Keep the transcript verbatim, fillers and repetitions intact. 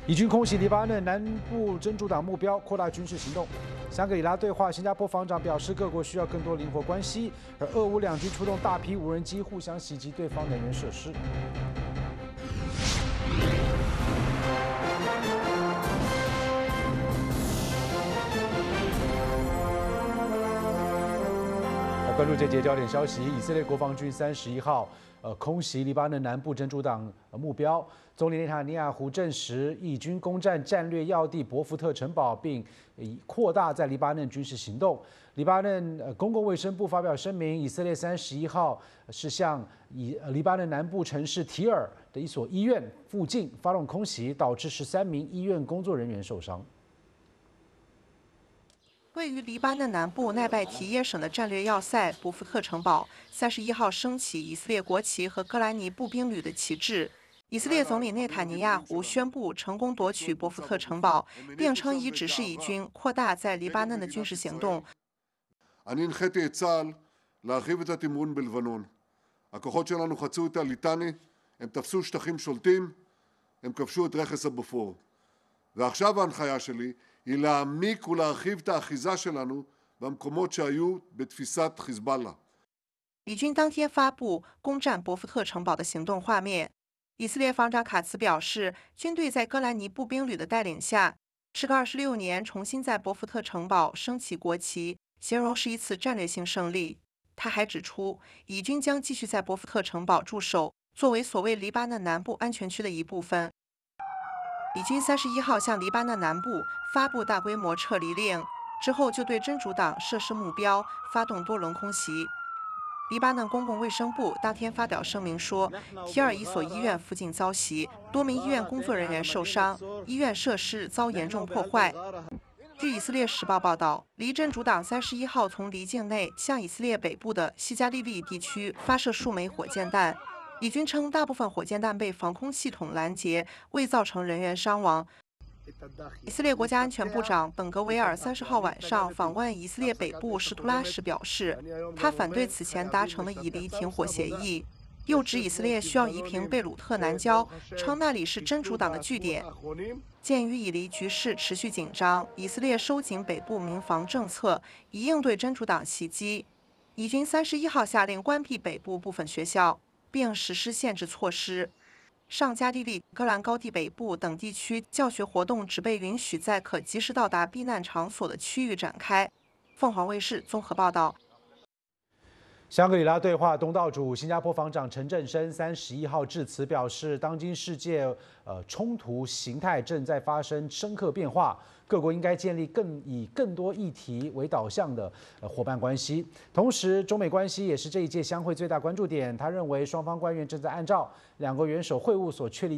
以军空袭黎巴嫩南部真主党目标，扩大军事行动。香格里拉对话，新加坡防长表示，各国需要更多灵活关系。而俄乌两军出动大批无人机，互相袭击对方能源设施。关注这节焦点消息，以色列国防军三十一号呃空袭黎巴嫩南部真主党目标。总理内塔尼亚胡证实，以军攻占战略要地博福特城堡，并扩大在黎巴嫩军事行动。黎巴嫩呃公共卫生部发表声明，以色列三十一号是向以黎巴嫩南部城市提尔的一所医院附近发动空袭，导致十三名医院工作人员受伤。 位于黎巴嫩南部奈拜提耶省的战略要塞博福特城堡，三十一号升起以色列国旗和哥兰尼步兵旅的旗帜。以色列总理内塔尼亚胡宣布成功夺取博福特城堡，并称已指示以军扩大在黎巴嫩的军事行动。 אני הנחיתי את צה"ל להרחיב את התמרון בלבנון. הכוחות שלנו חצו את הליטני, הם תפסו שטחים שולטים, הם כבשו את רכס הבופור. ועכשיו ההנחיה שלי היא להעמיק ולהרחיב את האחיזה שלנו במקומות שהיו בתפיסת חיזבאללה. 以军当天发布攻占博福特城堡的行动画面。以色列防长卡茨表示，军队在哥兰尼步兵旅的带领下，时隔二十六年重新在博福特城堡升起国旗，形容是一次战略性胜利。他还指出，以军将继续在博福特城堡驻守，作为所谓黎巴嫩南部安全区的一部分。以军三十一号向黎巴嫩南部发布大规模撤离令，之后就对真主党设施目标发动多轮空袭。黎巴嫩公共卫生部当天发表声明说，提尔一所医院附近遭袭，多名医院工作人员受伤，医院设施遭严重破坏。据以色列时报报道，黎真主党三十一号从黎境内向以色列北部的西加利利地区发射数枚火箭弹。以军称，大部分火箭弹被防空系统拦截，未造成人员伤亡。以色列国家安全部长本格维尔三十号晚上访问以色列北部什图拉时表示，他反对此前达成的以黎停火协议，又指以色列需要夷平贝鲁特南郊，称那里是真主党的据点。鉴于以黎局势持续紧张，以色列收紧北部民防政策，以应对真主党袭击。以军三十一号下令关闭北部部分学校，并实施限制措施。上加利利、戈兰高地北部等地区教学活动只被允许在可及时到达避难场所的区域展开。凤凰卫视综合报道。 香格里拉对话东道主新加坡防长陈振声三十一号致辞表示，当今世界呃冲突形态正在发生深刻变化，各国应该建立更以更多议题为导向的呃伙伴关系。同时，中美关系也是这一届相会最大关注点。他认为双方官员正在按照两国元首会晤所确立